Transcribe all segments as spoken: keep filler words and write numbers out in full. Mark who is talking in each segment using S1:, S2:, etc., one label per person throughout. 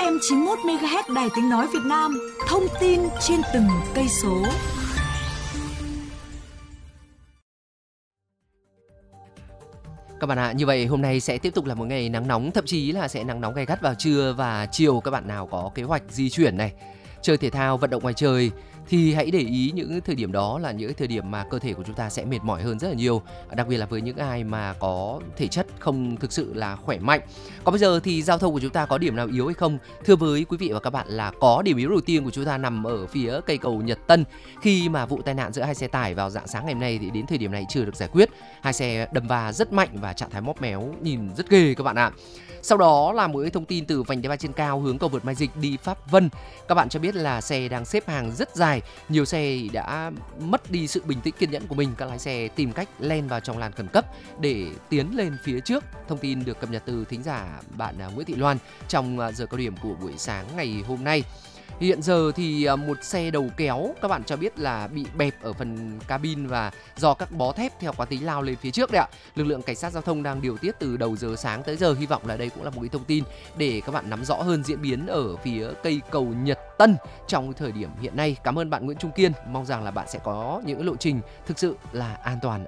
S1: em chín mươi mốt mê ga héc Đài Tiếng Nói Việt Nam. Thông tin trên từng cây số.
S2: Các bạn ạ, như vậy hôm nay sẽ tiếp tục là một ngày nắng nóng, thậm chí là sẽ nắng nóng gay gắt vào trưa và chiều. Các bạn nào có kế hoạch di chuyển này, chơi thể thao, vận động ngoài trời thì hãy để ý những thời điểm đó là những thời điểm mà cơ thể của chúng ta sẽ mệt mỏi hơn rất là nhiều. Đặc biệt là với những ai mà có thể chất không thực sự là khỏe mạnh. Còn bây giờ thì giao thông của chúng ta có điểm nào yếu hay không? Thưa với quý vị và các bạn là có điểm yếu đầu tiên của chúng ta nằm ở phía cây cầu Nhật Tân. Khi mà vụ tai nạn giữa hai xe tải vào rạng sáng ngày hôm nay thì đến thời điểm này chưa được giải quyết. Hai xe đâm va rất mạnh và trạng thái móp méo nhìn rất ghê các bạn ạ. Sau đó là một thông tin từ vành đai ba trên cao hướng cầu vượt Mai Dịch đi Pháp Vân. Các bạn cho biết là xe đang xếp hàng rất dài, nhiều xe đã mất đi sự bình tĩnh kiên nhẫn của mình. Các lái xe tìm cách len vào trong làn khẩn cấp để tiến lên phía trước. Thông tin được cập nhật từ thính giả bạn Nguyễn Thị Loan trong giờ cao điểm của buổi sáng ngày hôm nay. Hiện giờ thì một xe đầu kéo các bạn cho biết là bị bẹp ở phần cabin và do các bó thép theo quán tính lao lên phía trước đấy ạ. Lực lượng cảnh sát giao thông đang điều tiết từ đầu giờ sáng tới giờ. Hy vọng là đây cũng là một cái thông tin để các bạn nắm rõ hơn diễn biến ở phía cây cầu Nhật Tân trong thời điểm hiện nay. Cảm ơn bạn Nguyễn Trung Kiên. Mong rằng là bạn sẽ có những lộ trình thực sự là an toàn.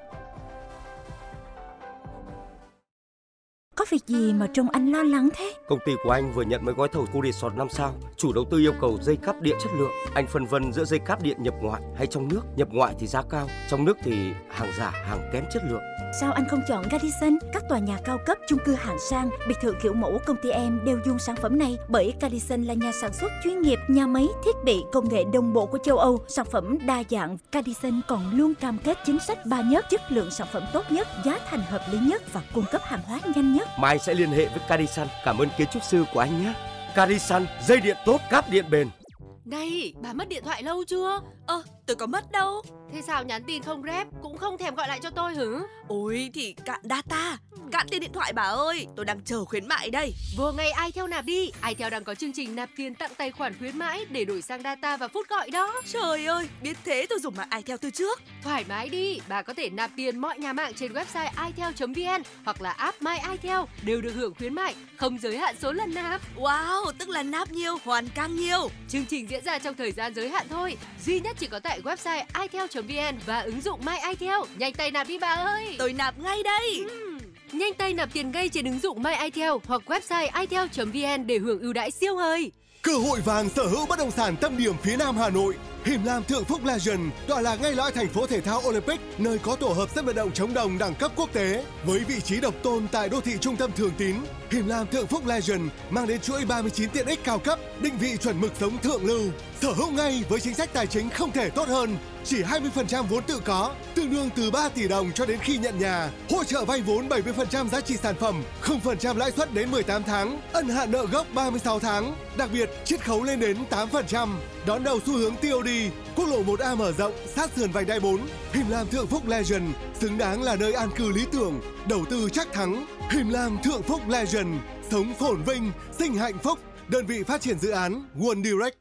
S3: Có việc gì mà trông anh lo lắng thế?
S4: Công ty của anh vừa nhận mấy gói thầu khu resort năm sao. Chủ đầu tư yêu cầu dây cáp điện chất lượng. Anh phân vân giữa dây cáp điện nhập ngoại hay trong nước. Nhập ngoại thì giá cao, trong nước thì hàng giả, hàng kém chất lượng.
S3: Sao anh không chọn Radisson? Các tòa nhà cao cấp, chung cư hạng sang, biệt thự kiểu mẫu công ty em đều dùng sản phẩm này. Bởi Radisson là nhà sản xuất chuyên nghiệp, nhà máy, thiết bị, công nghệ đồng bộ của châu Âu. Sản phẩm đa dạng, Radisson còn luôn cam kết chính sách ba nhất, chất lượng sản phẩm tốt nhất, giá thành hợp lý nhất và cung cấp hàng hóa nhanh nhất.
S4: Mai sẽ liên hệ với Radisson. Cảm ơn kiến trúc sư của anh nhé. Radisson, dây điện tốt, cáp điện bền.
S5: Này, bà mất điện thoại lâu chưa?
S6: Ơ, tôi có mất đâu.
S5: Thế sao nhắn tin không rep, cũng không thèm gọi lại cho tôi hử?
S6: Ôi thì cạn data, cạn tiền điện thoại bà ơi. Tôi đang chờ khuyến mại đây.
S5: Vô ngay iTel nạp đi. iTel đang có chương trình nạp tiền tặng tài khoản khuyến mãi để đổi sang data và phút gọi đó.
S6: Trời ơi, biết thế tôi dùng mạng iTel từ trước.
S5: Thoải mái đi, bà có thể nạp tiền mọi nhà mạng trên website itel chấm vn hoặc là app My iTel đều được hưởng khuyến mại, không giới hạn số lần nạp.
S6: Wow, tức là nạp nhiều, hoàn càng nhiều.
S5: Chương trình diễn ra trong thời gian giới hạn thôi, duy nhất chỉ có tại website itel chấm vn và ứng dụng My iTel. Nhanh tay nạp đi bà ơi.
S6: Tôi nạp ngay đây.
S5: uhm. Nhanh tay nạp tiền ngay trên ứng dụng My iTel hoặc website itel chấm vn để hưởng ưu đãi siêu hời.
S7: Cơ hội vàng sở hữu bất động sản tâm điểm phía Nam Hà Nội. Him Lam Thượng Phúc Legend tọa lạc ngay lõi thành phố thể thao Olympic, nơi có tổ hợp sân vận động chống đồng đẳng cấp quốc tế. Với vị trí độc tôn tại đô thị trung tâm Thường Tín, Him Lam Thượng Phúc Legend mang đến chuỗi ba mươi chín tiện ích cao cấp, định vị chuẩn mực sống thượng lưu. Sở hữu ngay với chính sách tài chính không thể tốt hơn, chỉ hai mươi phần trăm vốn tự có, tương đương từ ba tỷ đồng cho đến khi nhận nhà. Hỗ trợ vay vốn bảy mươi phần trăm giá trị sản phẩm, không phần trăm lãi suất đến mười tám tháng, ân hạn nợ gốc ba mươi sáu tháng. Đặc biệt, chiết khấu lên đến tám phần trăm. Đón đầu xu hướng tê ô đê, quốc lộ một A mở rộng, sát sườn vành đai bốn. Him Lam Thượng Phúc Legend xứng đáng là nơi an cư lý tưởng, đầu tư chắc thắng. Him Lam Thượng Phúc Legend, sống phồn vinh, sinh hạnh phúc. Đơn vị phát triển dự án One Direct.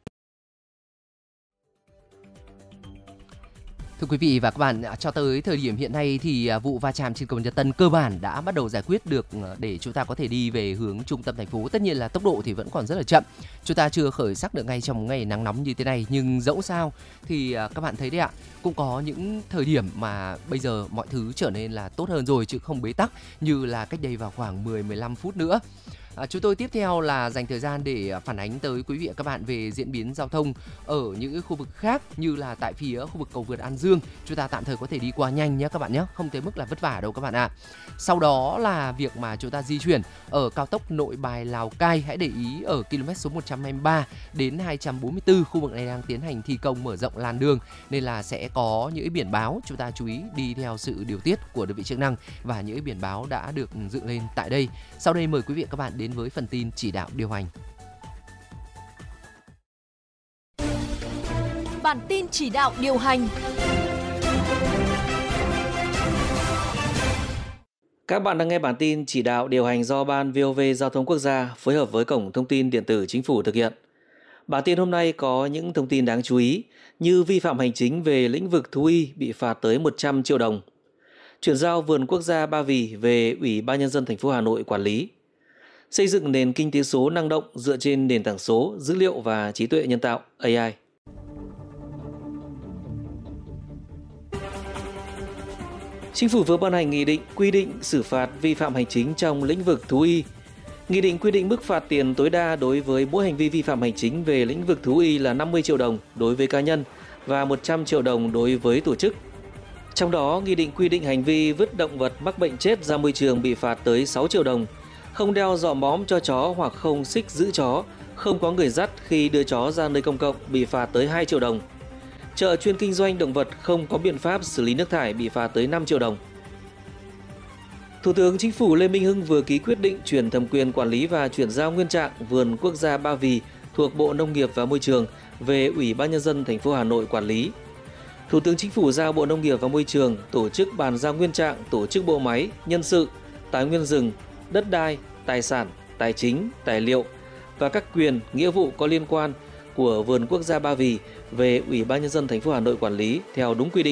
S2: Thưa quý vị và các bạn, cho tới thời điểm hiện nay thì vụ va chạm trên cầu Nhật Tân cơ bản đã bắt đầu giải quyết được để chúng ta có thể đi về hướng trung tâm thành phố. Tất nhiên là tốc độ thì vẫn còn rất là chậm. Chúng ta chưa khởi sắc được ngay trong một ngày nắng nóng như thế này. Nhưng dẫu sao thì các bạn thấy đấy ạ, cũng có những thời điểm mà bây giờ mọi thứ trở nên là tốt hơn rồi chứ không bế tắc như là cách đây vào khoảng mười đến mười lăm phút nữa. À, chúng tôi tiếp theo là dành thời gian để phản ánh tới quý vị và các bạn về diễn biến giao thông ở những khu vực khác như là tại phía khu vực cầu vượt An Dương. Chúng ta tạm thời có thể đi qua nhanh nhé các bạn nhé, không tới mức là vất vả đâu các bạn ạ. À. Sau đó là việc mà chúng ta di chuyển ở cao tốc Nội Bài Lào Cai, hãy để ý ở km số một trăm hai mươi ba đến hai trăm bốn mươi tư, khu vực này đang tiến hành thi công mở rộng làn đường nên là sẽ có những biển báo, chúng ta chú ý đi theo sự điều tiết của đơn vị chức năng và những biển báo đã được dựng lên tại đây. Sau đây mời quý vị và các bạn đến với phần tin chỉ đạo điều hành.
S1: Bản tin chỉ đạo điều hành.
S8: Các bạn đang nghe bản tin chỉ đạo điều hành do Ban vê o vê Giao thông Quốc gia phối hợp với Cổng Thông tin Điện tử Chính phủ thực hiện. Bản tin hôm nay có những thông tin đáng chú ý như vi phạm hành chính về lĩnh vực thú y bị phạt tới một trăm triệu đồng. Chuyển giao vườn quốc gia Ba Vì về Ủy ban Nhân dân thành phố Hà Nội quản lý. xây dựng nền kinh tế số năng động dựa trên nền tảng số, dữ liệu và trí tuệ nhân tạo A I. Chính phủ vừa ban hành nghị định quy định xử phạt vi phạm hành chính trong lĩnh vực thú y. Nghị định quy định mức phạt tiền tối đa đối với mỗi hành vi vi phạm hành chính về lĩnh vực thú y là năm mươi triệu đồng đối với cá nhân và một trăm triệu đồng đối với tổ chức. Trong đó, nghị định quy định hành vi vứt động vật mắc bệnh chết ra môi trường bị phạt tới sáu triệu đồng, không đeo giọ móm cho chó hoặc không xích giữ chó, không có người dắt khi đưa chó ra nơi công cộng bị phạt tới hai triệu đồng. Chợ chuyên kinh doanh động vật không có biện pháp xử lý nước thải bị phạt tới năm triệu đồng. Thủ tướng Chính phủ Lê Minh Hưng vừa ký quyết định chuyển thẩm quyền quản lý và chuyển giao nguyên trạng vườn quốc gia Ba Vì thuộc Bộ Nông nghiệp và Môi trường về Ủy ban Nhân dân thành phố Hà Nội quản lý. Thủ tướng Chính phủ giao Bộ Nông nghiệp và Môi trường tổ chức bàn giao nguyên trạng, tổ chức bộ máy, nhân sự, tài nguyên rừng, đất đai, tài sản, tài chính, tài liệu và các quyền, nghĩa vụ có liên quan của vườn quốc gia Ba Vì về Ủy ban Nhân dân thành phố Hà Nội quản lý theo đúng quy định.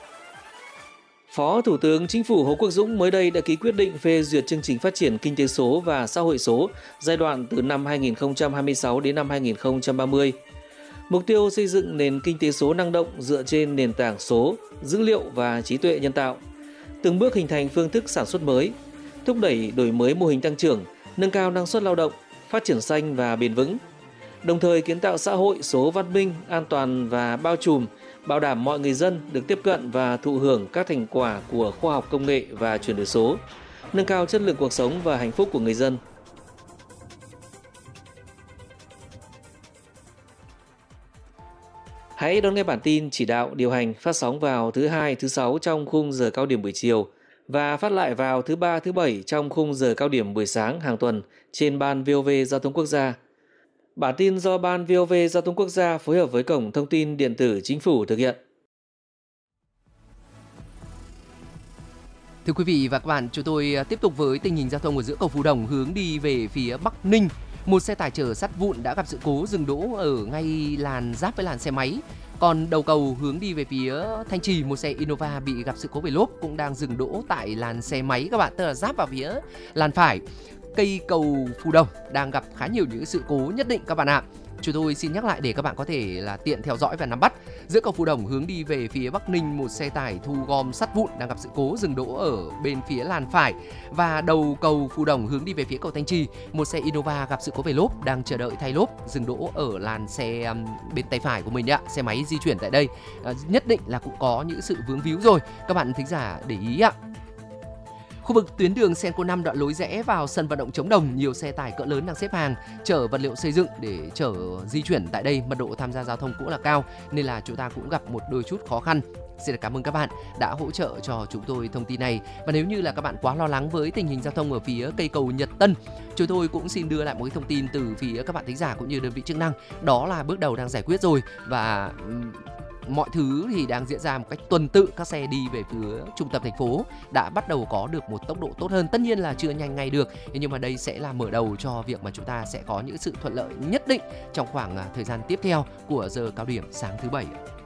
S8: Phó Thủ tướng Chính phủ Hồ Quốc Dũng mới đây đã ký quyết định phê duyệt chương trình phát triển kinh tế số và xã hội số giai đoạn từ năm hai nghìn không trăm hai mươi sáu đến năm hai nghìn không trăm ba mươi. Mục tiêu xây dựng nền kinh tế số năng động dựa trên nền tảng số, dữ liệu và trí tuệ nhân tạo, từng bước hình thành phương thức sản xuất mới, thúc đẩy đổi mới mô hình tăng trưởng, nâng cao năng suất lao động, phát triển xanh và bền vững, đồng thời kiến tạo xã hội số văn minh, an toàn và bao trùm, bảo đảm mọi người dân được tiếp cận và thụ hưởng các thành quả của khoa học công nghệ và chuyển đổi số, nâng cao chất lượng cuộc sống và hạnh phúc của người dân. Hãy đón nghe bản tin chỉ đạo điều hành phát sóng vào thứ hai, thứ sáu trong khung giờ cao điểm buổi chiều và phát lại vào thứ ba, thứ bảy trong khung giờ cao điểm buổi sáng hàng tuần trên Ban vê o vê Giao thông Quốc gia. Bản tin do Ban vê o vê Giao thông Quốc gia phối hợp với Cổng Thông tin Điện tử Chính phủ thực hiện.
S2: Thưa quý vị và các bạn, chúng tôi tiếp tục với tình hình giao thông ở giữa cầu Phú Đồng hướng đi về phía Bắc Ninh. Một xe tải chở sắt vụn đã gặp sự cố dừng đỗ ở ngay làn giáp với làn xe máy. Còn đầu cầu hướng đi về phía Thanh Trì, một xe Innova bị gặp sự cố về lốp cũng đang dừng đỗ tại làn xe máy các bạn, tức là giáp vào phía làn phải. Cây cầu Phú Đồng đang gặp khá nhiều những sự cố nhất định các bạn ạ. Chúng tôi xin nhắc lại để các bạn có thể là tiện theo dõi và nắm bắt. Giữa cầu Phú Đồng hướng đi về phía Bắc Ninh, một xe tải thu gom sắt vụn đang gặp sự cố dừng đỗ ở bên phía làn phải. Và đầu cầu Phú Đồng hướng đi về phía cầu Thanh Trì, một xe Innova gặp sự cố về lốp đang chờ đợi thay lốp dừng đỗ ở làn xe um, bên tay phải của mình ạ. Xe máy di chuyển tại đây à, nhất định là cũng có những sự vướng víu rồi. Các bạn thính giả để ý ạ. Khu vực tuyến đường Senco năm đoạn lối rẽ vào sân vận động Chống Đồng, nhiều xe tải cỡ lớn đang xếp hàng chở vật liệu xây dựng để chở di chuyển tại đây. Mật độ tham gia giao thông cũng là cao nên là chúng ta cũng gặp một đôi chút khó khăn. Xin được cảm ơn các bạn đã hỗ trợ cho chúng tôi thông tin này. Và nếu như là các bạn quá lo lắng với tình hình giao thông ở phía cây cầu Nhật Tân, chúng tôi cũng xin đưa lại một cái thông tin từ phía các bạn thính giả cũng như đơn vị chức năng. Đó là bước đầu đang giải quyết rồi và mọi thứ thì đang diễn ra một cách tuần tự. Các xe đi về phía trung tâm thành phố đã bắt đầu có được một tốc độ tốt hơn. Tất nhiên là chưa nhanh ngay được, nhưng mà đây sẽ là mở đầu cho việc mà chúng ta sẽ có những sự thuận lợi nhất định trong khoảng thời gian tiếp theo của giờ cao điểm sáng thứ bảy.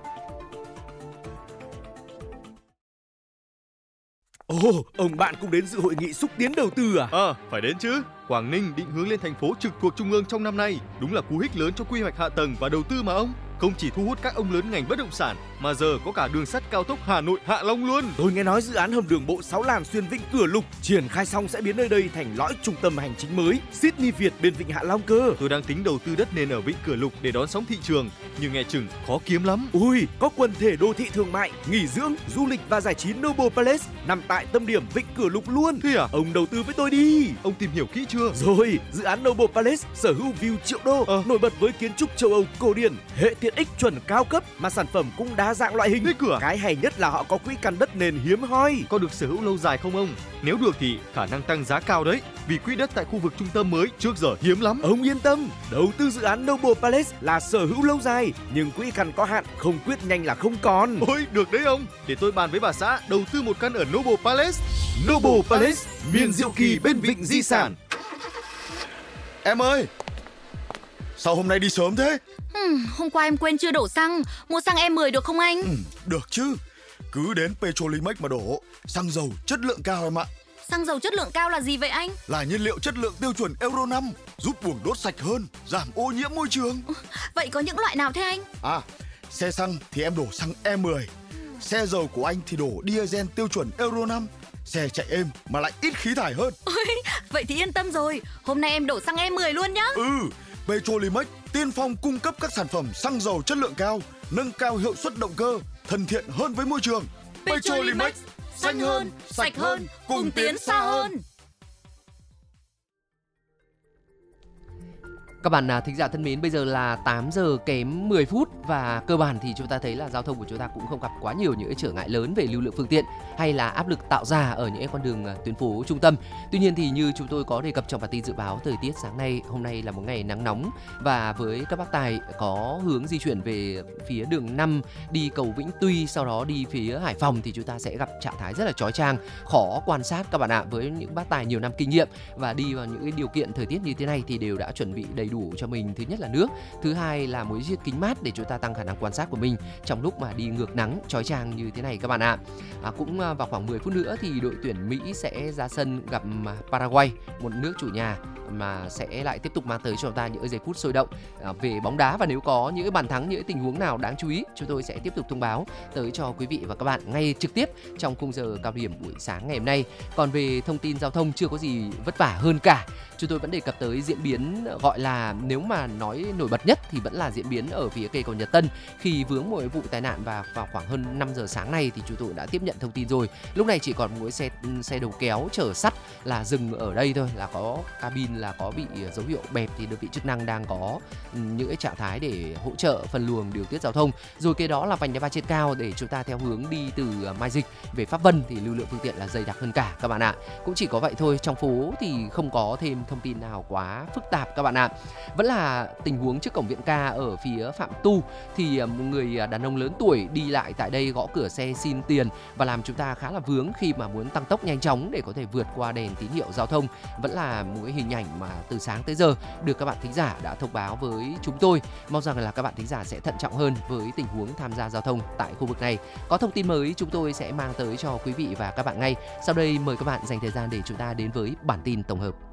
S9: Ồ, ông bạn cũng đến dự hội nghị xúc tiến đầu tư à?
S10: Ờ, à, phải đến chứ. Quảng Ninh định hướng lên thành phố trực thuộc trung ương trong năm nay, đúng là cú hích lớn cho quy hoạch hạ tầng và đầu tư mà ông. Không chỉ thu hút các ông lớn ngành bất động sản, mà giờ có cả đường sắt cao tốc Hà Nội Hạ Long luôn.
S9: Tôi nghe nói dự án hầm đường bộ sáu làn xuyên Vịnh Cửa Lục triển khai xong sẽ biến nơi đây thành lõi trung tâm hành chính mới Sydney Việt bên Vịnh Hạ Long cơ.
S10: Tôi đang tính đầu tư đất nền ở Vịnh Cửa Lục để đón sóng thị trường, nhưng nghe chừng khó kiếm lắm.
S9: Ui, có quần thể đô thị thương mại, nghỉ dưỡng, du lịch và giải trí Noble Palace nằm tại tâm điểm Vịnh Cửa Lục luôn.
S10: Thế à?
S9: Ông đầu tư với tôi đi.
S10: Ông tìm hiểu kỹ chưa?
S9: Rồi, dự án Noble Palace sở hữu view triệu đô, à. nổi bật với kiến trúc châu Âu cổ điển, hệ tiện ích chuẩn cao cấp mà sản phẩm cũng đa dạng loại hình. Cái hay nhất là họ có quỹ căn đất nền hiếm hoi.
S10: Có được sở hữu lâu dài không ông? Nếu được thì khả năng tăng giá cao đấy, vì quỹ đất tại khu vực trung tâm mới trước giờ hiếm lắm.
S9: Ông yên tâm, đầu tư dự án Noble Palace là sở hữu lâu dài, nhưng quỹ căn có hạn, không quyết nhanh là không còn.
S10: Ôi, được đấy ông. Để tôi bàn với bà xã đầu tư một căn ở Noble Palace.
S9: Noble Palace, miền diệu kỳ bên vịnh di sản.
S11: Em ơi, sao hôm nay đi sớm thế?
S12: Ừ, hôm qua em quên chưa đổ xăng, mua xăng E mười được không anh?
S11: Ừ, được chứ, cứ đến Petrolimex mà đổ, xăng dầu chất lượng cao em ạ.
S12: Xăng dầu chất lượng cao là gì vậy anh?
S11: Là nhiên liệu chất lượng tiêu chuẩn Euro năm, giúp buồng đốt sạch hơn, giảm ô nhiễm môi trường.
S12: Vậy có những loại nào thế anh?
S11: À, xe xăng thì em đổ xăng E mười. Xe dầu của anh thì đổ diesel tiêu chuẩn Euro năm. Xe chạy êm mà lại ít khí thải hơn.
S12: Ôi, vậy thì yên tâm rồi. Hôm nay em đổ xăng E mười luôn nhá.
S11: Ừ, Petrolimex tiên phong cung cấp các sản phẩm xăng dầu chất lượng cao, nâng cao hiệu suất động cơ, thân thiện hơn với môi trường.
S12: Petrolimex, xanh hơn, sạch hơn, cùng tiến xa hơn.
S2: Các bạn à, thính giả thân mến, bây giờ là tám giờ kém mười phút và cơ bản thì chúng ta thấy là giao thông của chúng ta cũng không gặp quá nhiều những cái trở ngại lớn về lưu lượng phương tiện hay là áp lực tạo ra ở những con đường tuyến phố trung tâm. Tuy nhiên thì như chúng tôi có đề cập trong bản tin dự báo thời tiết sáng nay, hôm nay là một ngày nắng nóng và với các bác tài có hướng di chuyển về phía đường năm đi cầu Vĩnh Tuy, sau đó đi phía Hải Phòng thì chúng ta sẽ gặp trạng thái rất là chói chang, khó quan sát các bạn ạ. Với những bác tài nhiều năm kinh nghiệm và đi vào những cái điều kiện thời tiết như thế này thì đều đã chuẩn bị đầy đủ cho mình, thứ nhất là nước, thứ hai là một chiếc kính mát để chúng ta tăng khả năng quan sát của mình trong lúc mà đi ngược nắng chói chang như thế này các bạn ạ. À, cũng vào khoảng mười phút nữa thì đội tuyển Mỹ sẽ ra sân gặp Paraguay, một nước chủ nhà mà sẽ lại tiếp tục mang tới cho chúng ta những giây phút sôi động à, về bóng đá, và nếu có những bàn thắng, những tình huống nào đáng chú ý, chúng tôi sẽ tiếp tục thông báo tới cho quý vị và các bạn ngay trực tiếp trong khung giờ cao điểm buổi sáng ngày hôm nay. Còn về thông tin giao thông chưa có gì vất vả hơn cả, chúng tôi vẫn đề cập tới diễn biến, gọi là nếu mà nói nổi bật nhất thì vẫn là diễn biến ở phía cây cầu Nhật Tân khi vướng một vụ tai nạn, và vào khoảng hơn năm giờ sáng nay thì chúng tôi đã tiếp nhận thông tin rồi. Lúc này chỉ còn một xe xe đầu kéo chở sắt là dừng ở đây thôi, là có cabin là có bị dấu hiệu bẹp thì đơn vị chức năng đang có những cái trạng thái để hỗ trợ phân luồng điều tiết giao thông. Rồi kế đó là vành đai ba trên cao để chúng ta theo hướng đi từ Mai Dịch về Pháp Vân thì lưu lượng phương tiện là dày đặc hơn cả các bạn ạ. Cũng chỉ có vậy thôi, trong phố thì không có thêm thông tin nào quá phức tạp các bạn ạ. Vẫn là tình huống trước cổng Viện Ca ở phía Phạm Tu thì một người đàn ông lớn tuổi đi lại tại đây gõ cửa xe xin tiền và làm chúng ta khá là vướng khi mà muốn tăng tốc nhanh chóng để có thể vượt qua đèn tín hiệu giao thông. Vẫn là một cái hình ảnh mà từ sáng tới giờ được các bạn thính giả đã thông báo với chúng tôi. Mong rằng là các bạn thính giả sẽ thận trọng hơn với tình huống tham gia giao thông tại khu vực này. Có thông tin mới chúng tôi sẽ mang tới cho quý vị và các bạn ngay. Sau đây mời các bạn dành thời gian để chúng ta đến với bản tin tổng hợp.